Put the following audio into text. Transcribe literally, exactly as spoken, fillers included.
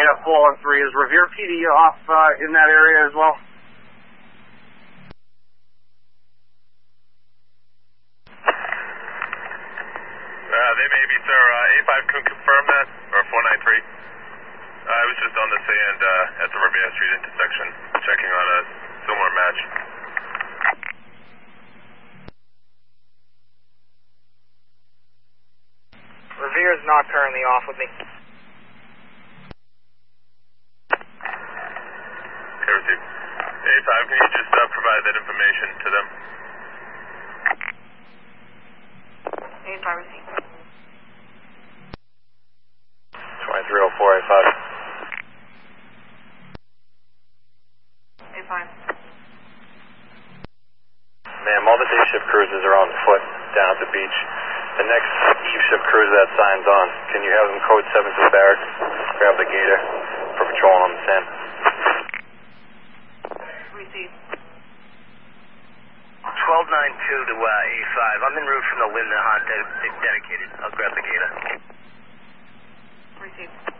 uh, full on three. Is Revere P D off uh, in that area as well? Uh, they may be, sir. Uh, A five can confirm that, or four nine three. Uh, I was just on the sand uh, at the Revere Street intersection, checking on a similar match. Revere is not currently off with me. Okay, received. A five, can you just uh, provide that information to them? A five received. twenty-three oh four, A five. A five. Ma'am, all the day shift cruisers are on foot down at the beach. The next eve shift cruiser that signs on, can you have them code seven to the barracks, grab the gator for patrolling on the sand? Received. twelve nine two to uh, A five. I'm en route from the Linda Hunt, de- dedicated. I'll grab the gator. Received.